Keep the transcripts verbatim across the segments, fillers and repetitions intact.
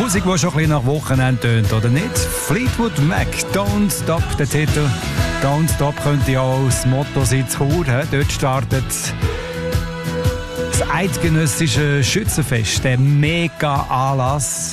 Musik, die schon ein bisschen nach Wochenende tönt, oder nicht? Fleetwood Mac, Don't Stop, der Titel. Don't Stop könnte ja auch das Motto sein zu Chur. Dort startet das eidgenössische Schützenfest, der Mega-Anlass.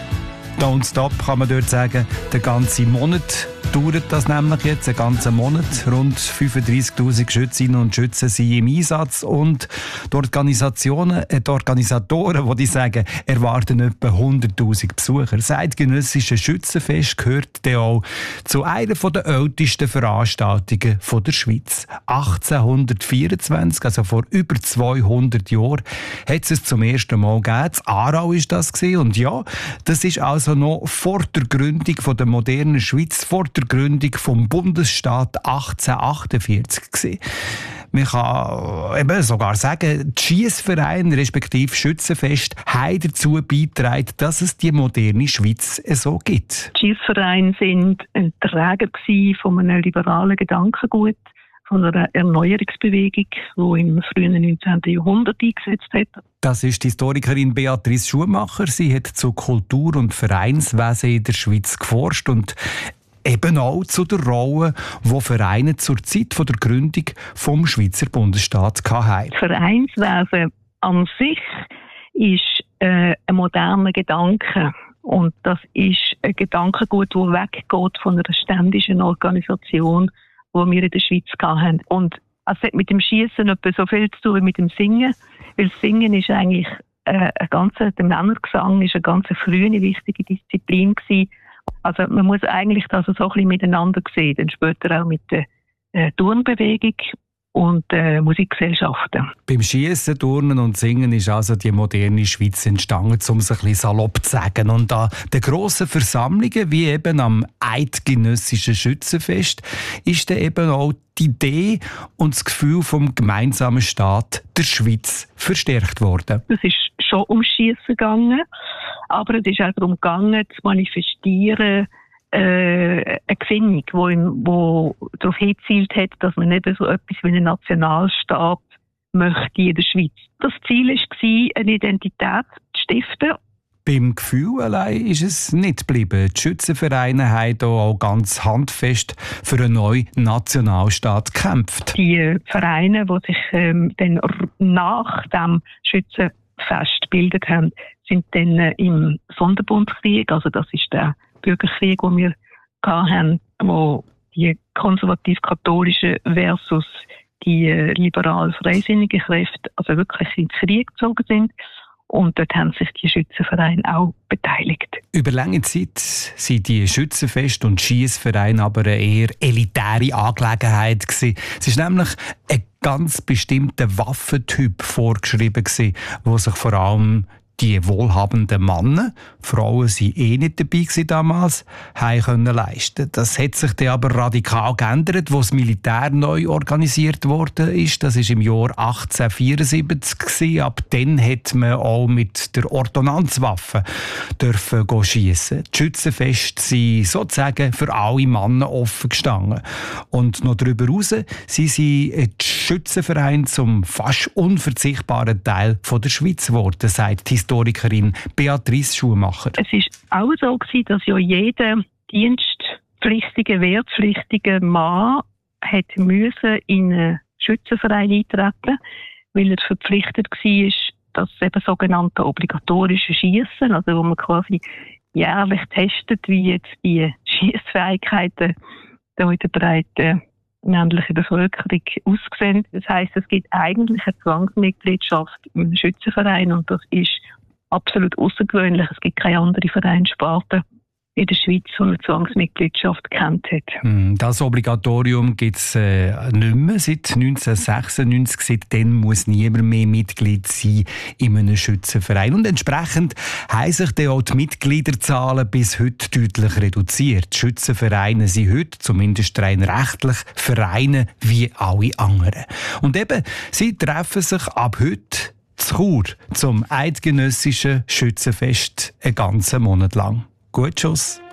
Don't Stop kann man dort sagen, den ganzen Monat dauert das nämlich jetzt, einen ganzen Monat. Rund fünfunddreissigtausend Schützinnen und Schützen sind im Einsatz und die Organisationen, äh, die Organisatoren, die sagen, erwarten etwa hunderttausend Besucher. Das eidgenössische Schützenfest gehört dann auch zu einer der ältesten Veranstaltungen der Schweiz. achtzehnhundertvierundzwanzig, also vor über zweihundert Jahren, hat es zum ersten Mal gegeben. In Aarau war das und ja, das ist also noch vor der Gründung der modernen Schweiz, vor der Gründung vom Bundesstaat achtzehnhundertachtundvierzig gewesen. Man kann eben sogar sagen, die Schiessvereine respektive Schützenfest haben dazu beigetragen, dass es die moderne Schweiz so gibt. Die Schiessvereine waren ein Träger von einem liberalen Gedankengut, von einer Erneuerungsbewegung, die im frühen neunzehnten Jahrhundert eingesetzt hat. Das ist die Historikerin Beatrice Schumacher. Sie hat zu Kultur- und Vereinswesen in der Schweiz geforscht und eben auch zu der Rolle, die Vereine zur Zeit der Gründung vom Schweizer Bundesstaat hatten. Das Vereinswesen an sich ist äh, ein moderner Gedanke. Und das ist ein Gedankengut, das weggeht von einer ständischen Organisation, die wir in der Schweiz hatten. Und es hat mit dem Schiessen etwa so viel zu tun wie mit dem Singen. Weil das Singen ist eigentlich äh, ein ganzer, der Männergesang ist eine ganz frühe, wichtige Disziplin gewesen. Also man muss eigentlich das so ein bisschen miteinander sehen, dann später auch mit der äh, Turnbewegung und äh, Musikgesellschaften. Beim Schiessen, Turnen und Singen ist also die moderne Schweiz entstanden, um es ein bisschen salopp zu sagen. Und an den grossen Versammlungen, wie eben am eidgenössischen Schützenfest, ist dann eben auch die Idee und das Gefühl vom gemeinsamen Staat der Schweiz verstärkt worden. Es ist schon um Schiessen gegangen, aber es ist auch darum gegangen, zu manifestieren, äh, eine Gesinnung, die darauf hingezielt hat, dass man eben so etwas wie einen Nationalstaat möchte in der Schweiz. Das Ziel war, eine Identität zu stiften. Beim Gefühl allein ist es nicht geblieben. Die Schützenvereine haben hier auch ganz handfest für einen neuen Nationalstaat gekämpft. Die Vereine, die sich ähm, dann nach dem Schützenfest gebildet haben, sind dann äh, im Sonderbundskrieg, also das ist der Bürgerkrieg, den wir hatten, wo die konservativ-katholischen versus die äh, liberal-freisinnigen Kräfte also wirklich ins Krieg gezogen sind. Und dort haben sich die Schützenvereine auch beteiligt. Über lange Zeit sind die Schützenfest- und Schiessvereine aber eine eher elitäre Angelegenheit gewesen. Es war nämlich ein ganz bestimmter Waffentyp vorgeschrieben gewesen, wo sich vor allem die wohlhabenden Männer, Frauen waren eh nicht dabei gewesen damals, haben können leisten. Das hat sich dann aber radikal geändert, wo das Militär neu organisiert worden ist. Das war im Jahr achtzehnhundertvierundsiebzig gewesen. Ab dann hat man auch mit der Ordonnanzwaffe dürfen schiessen. Die Schützenfeste sind sozusagen für alle Männer offen gestanden. Und noch darüber hinaus sind sie die Schützenvereine zum fast unverzichtbaren Teil von der Schweiz geworden, sagt die Historikerin Beatrice Schumacher. Es war auch so, dass ja jeder dienstpflichtige, wehrpflichtige Mann hat müssen in einen Schützenverein eintreten, weil er verpflichtet war, das eben sogenannte obligatorische Schiessen, also wo man quasi jährlich testet, wie jetzt die Schiessfähigkeiten in der breiten männlichen Bevölkerung aussehen. Das heisst, es gibt eigentlich eine Zwangsmitgliedschaft im Schützenverein und das ist absolut außergewöhnlich. Es gibt keine andere Vereinssparte in der Schweiz, die eine Zwangsmitgliedschaft kennt hat. Das Obligatorium gibt es äh, nicht mehr seit neunzehnhundertsechsundneunzig. Seitdem muss niemand mehr Mitglied sein in einem Schützenverein. Und entsprechend haben sich dann auch die Mitgliederzahlen bis heute deutlich reduziert. Die Schützenvereine sind heute, zumindest rein rechtlich, Vereine wie alle anderen. Und eben, sie treffen sich ab heute zu Chur zum eidgenössischen Schützenfest einen ganzen Monat lang. Gut, Schuss.